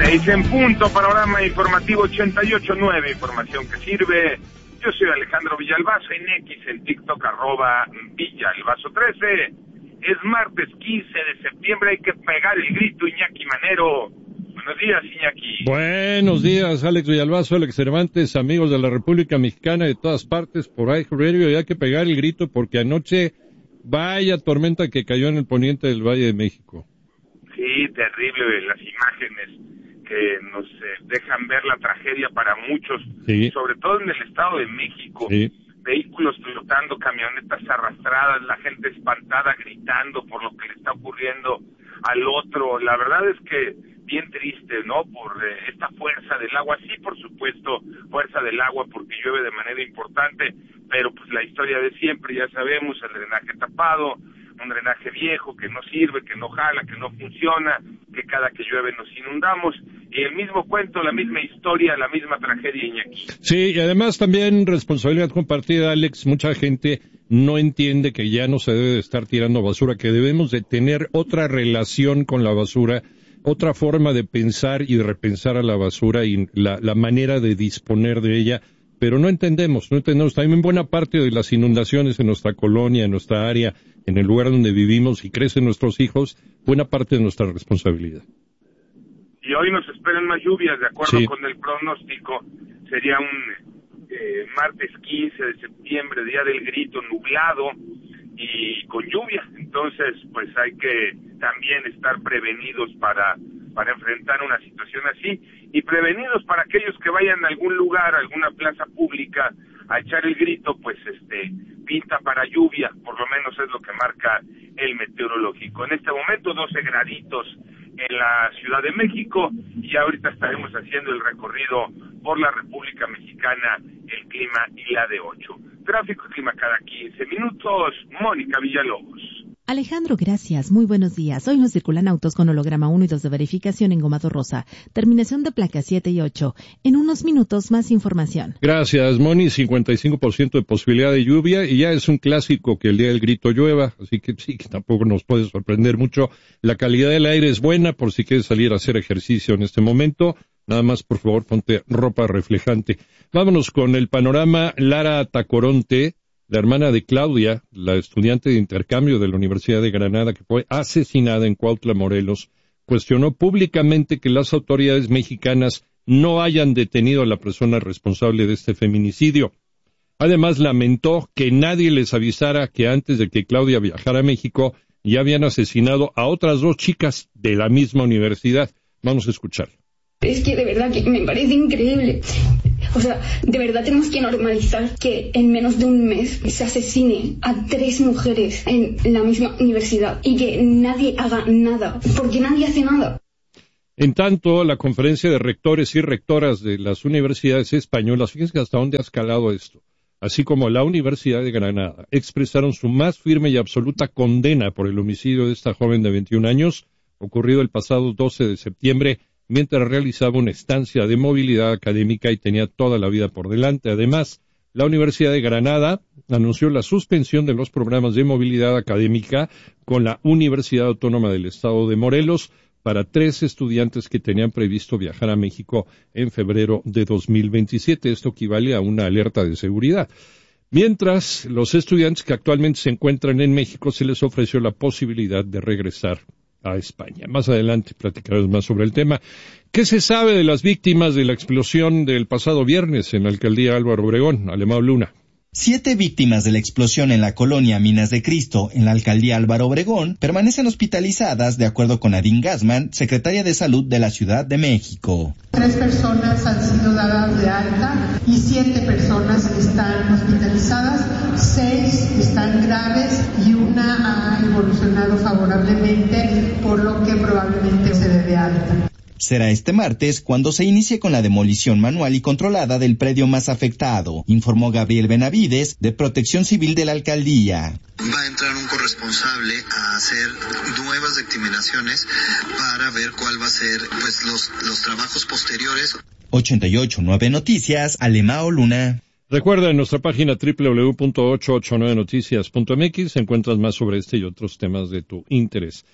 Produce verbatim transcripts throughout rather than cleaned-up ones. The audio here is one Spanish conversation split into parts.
Seis en punto, panorama informativo ochenta y ocho punto nueve, información que sirve. Yo soy Alejandro Villalbazo, en X, en TikTok, arroba Villalbazo trece. Es martes quince de septiembre, hay que pegar el grito, Iñaki Manero. Buenos días, Iñaki. Buenos días, Alex Villalbazo, Alex Cervantes, amigos de la República Mexicana de todas partes, por ahí, Radio, y hay que pegar el grito porque anoche, vaya tormenta que cayó en el poniente del Valle de México. Sí, terrible, las imágenes que nos eh, dejan ver la tragedia para muchos, sí. Sobre todo en el Estado de México. Sí. Vehículos flotando, camionetas arrastradas, la gente espantada gritando por lo que le está ocurriendo al otro. La verdad es que bien triste, ¿no? Por eh, esta fuerza del agua. Sí, por supuesto, fuerza del agua porque llueve de manera importante, pero pues la historia de siempre, ya sabemos, el drenaje tapado, un drenaje viejo que no sirve, que no jala, que no funciona, que cada que llueve nos inundamos, y el mismo cuento, la misma historia, la misma tragedia, Iñaki. Sí, y además también responsabilidad compartida, Alex. Mucha gente no entiende que ya no se debe de estar tirando basura, que debemos de tener otra relación con la basura, otra forma de pensar y de repensar a la basura y la, la manera de disponer de ella. Pero no entendemos, no entendemos. También buena parte de las inundaciones en nuestra colonia, en nuestra área, en el lugar donde vivimos y crecen nuestros hijos, buena parte de nuestra responsabilidad. Y hoy nos esperan más lluvias, de acuerdo sí. con el pronóstico. Sería un eh, martes quince de septiembre, día del grito, nublado y con lluvia. Entonces, pues hay que también estar prevenidos para... para enfrentar una situación así, y prevenidos para aquellos que vayan a algún lugar, a alguna plaza pública, a echar el grito, pues este pinta para lluvia, por lo menos es lo que marca el meteorológico. En este momento doce graditos en la Ciudad de México, y ahorita estaremos haciendo el recorrido por la República Mexicana, el clima y la de ocho. Tráfico y clima cada quince minutos, Mónica Villalobos. Alejandro, gracias. Muy buenos días. Hoy nos circulan autos con holograma uno y dos de verificación en Gomado Rosa. Terminación de placas siete y ocho. En unos minutos, más información. Gracias, Moni. cincuenta y cinco por ciento de posibilidad de lluvia, y ya es un clásico que el día del grito llueva, así que sí, que tampoco nos puede sorprender mucho. La calidad del aire es buena por si quieres salir a hacer ejercicio en este momento. Nada más, por favor, ponte ropa reflejante. Vámonos con el panorama. Lara Tacoronte, la hermana de Claudia, la estudiante de intercambio de la Universidad de Granada que fue asesinada en Cuautla, Morelos, cuestionó públicamente que las autoridades mexicanas no hayan detenido a la persona responsable de este feminicidio. Además, lamentó que nadie les avisara que antes de que Claudia viajara a México ya habían asesinado a otras dos chicas de la misma universidad. Vamos a escuchar. Es que de verdad que me parece increíble. O sea, de verdad tenemos que normalizar que en menos de un mes se asesine a tres mujeres en la misma universidad y que nadie haga nada, porque nadie hace nada. En tanto, la conferencia de rectores y rectoras de las universidades españolas, fíjense hasta dónde ha escalado esto, así como la Universidad de Granada, expresaron su más firme y absoluta condena por el homicidio de esta joven de veintiún años, ocurrido el pasado doce de septiembre, mientras realizaba una estancia de movilidad académica y tenía toda la vida por delante. Además, la Universidad de Granada anunció la suspensión de los programas de movilidad académica con la Universidad Autónoma del Estado de Morelos para tres estudiantes que tenían previsto viajar a México en febrero de dos mil veintisiete. Esto equivale a una alerta de seguridad. Mientras, los estudiantes que actualmente se encuentran en México se les ofreció la posibilidad de regresar a España. Más adelante platicaremos más sobre el tema. ¿Qué se sabe de las víctimas de la explosión del pasado viernes en la alcaldía Álvaro Obregón? Alemão Luna. Siete víctimas de la explosión en la colonia Minas de Cristo, en la alcaldía Álvaro Obregón, permanecen hospitalizadas, de acuerdo con Nadine Gassman, secretaria de Salud de la Ciudad de México. Tres personas han sido dadas de alta y siete personas están hospitalizadas, seis están graves y una ha evolucionado favorablemente, por lo que probablemente se dé de alta. Será este martes cuando se inicie con la demolición manual y controlada del predio más afectado, informó Gabriel Benavides, de Protección Civil de la alcaldía. Va a entrar un corresponsable a hacer nuevas dictaminaciones para ver cuál va a ser pues los, los trabajos posteriores. ochenta y ocho punto nueve Noticias, Alemão Luna. Recuerda, en nuestra página doble u doble u doble u punto ochocientos ochenta y nueve noticias punto m x encuentras más sobre este y otros temas de tu interés.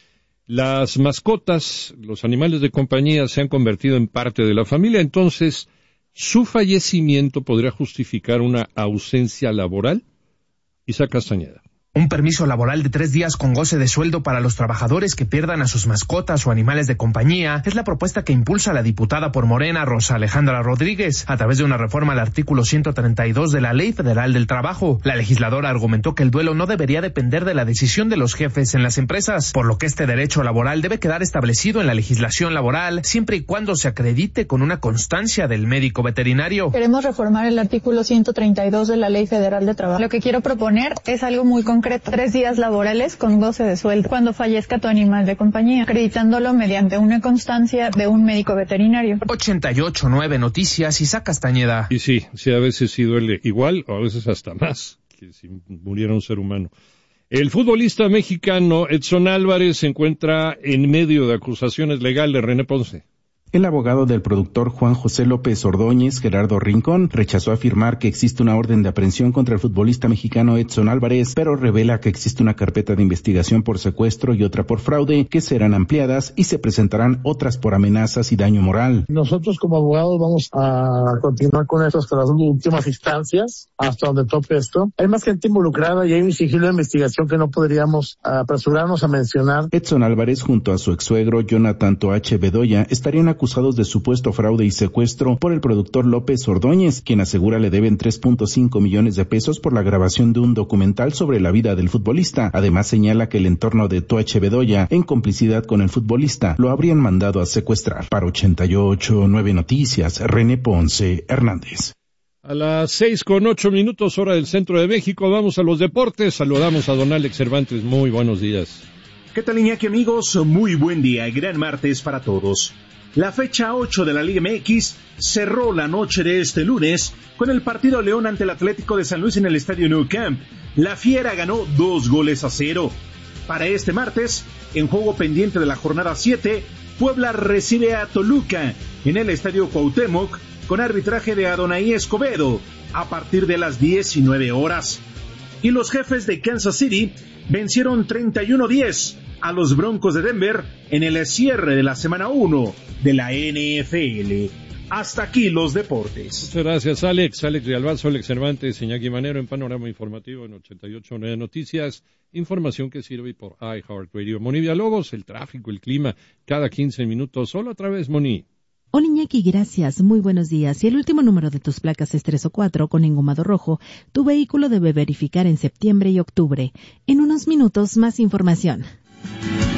Las mascotas, los animales de compañía se han convertido en parte de la familia, entonces, ¿su fallecimiento podría justificar una ausencia laboral? Isaac Castañeda. Un permiso laboral de tres días con goce de sueldo para los trabajadores que pierdan a sus mascotas o animales de compañía es la propuesta que impulsa la diputada por Morena, Rosa Alejandra Rodríguez, a través de una reforma al artículo ciento treinta y dos de la Ley Federal del Trabajo. La legisladora argumentó que el duelo no debería depender de la decisión de los jefes en las empresas, por lo que este derecho laboral debe quedar establecido en la legislación laboral, siempre y cuando se acredite con una constancia del médico veterinario. Queremos reformar el artículo ciento treinta y dos de la Ley Federal del Trabajo. Lo que quiero proponer es algo muy concreto. Tres días laborales con goce de sueldo cuando fallezca tu animal de compañía, acreditándolo mediante una constancia de un médico veterinario. ochenta y ocho punto nueve Noticias, Isaac Castañeda. Y sí, sí, a veces sí duele igual, o a veces hasta más, que si muriera un ser humano. El futbolista mexicano Edson Álvarez se encuentra en medio de acusaciones legales. René Ponce. El abogado del productor Juan José López Ordóñez, Gerardo Rincón, rechazó afirmar que existe una orden de aprehensión contra el futbolista mexicano Edson Álvarez, pero revela que existe una carpeta de investigación por secuestro y otra por fraude, que serán ampliadas y se presentarán otras por amenazas y daño moral. Nosotros como abogados vamos a continuar con esto hasta las últimas instancias, hasta donde tope esto. Hay más gente involucrada y hay un sigilo de investigación que no podríamos apresurarnos a mencionar. Edson Álvarez, junto a su ex-suegro Jonathan Toache Bedoya, estarían acusados acusados de supuesto fraude y secuestro por el productor López Ordóñez, quien asegura le deben tres punto cinco millones de pesos por la grabación de un documental sobre la vida del futbolista. Además señala que el entorno de Toache Bedoya, en complicidad con el futbolista, lo habrían mandado a secuestrar. Para ochenta y ocho punto nueve Noticias, René Ponce Hernández. A las seis con ocho minutos, hora del centro de México, vamos a los deportes. Saludamos a don Alex Cervantes. Muy buenos días. ¿Qué tal, Iñaki, amigos? Muy buen día y gran martes para todos. La fecha ocho de la Liga M X cerró la noche de este lunes con el partido León ante el Atlético de San Luis en el Estadio Nou Camp. La Fiera ganó dos goles a cero. Para este martes, en juego pendiente de la jornada siete, Puebla recibe a Toluca en el Estadio Cuauhtémoc con arbitraje de Adonai Escobedo a partir de las diecinueve horas. Y los Jefes de Kansas City vencieron treinta y uno a diez a los Broncos de Denver en el cierre de la semana uno de la N F L. Hasta aquí los deportes. Muchas gracias, Alex. Alex de Albazo, Alex Cervantes, Iñaki Manero en Panorama Informativo en ochenta y ocho punto nueve Noticias. Información que sirve por iHeartRadio. Moni Villalobos, el tráfico, el clima, cada quince minutos, solo otra vez, Moni. Hola Iñaki, gracias, muy buenos días. Si el último número de tus placas es tres o cuatro con engomado rojo, tu vehículo debe verificar en septiembre y octubre. En unos minutos, más información.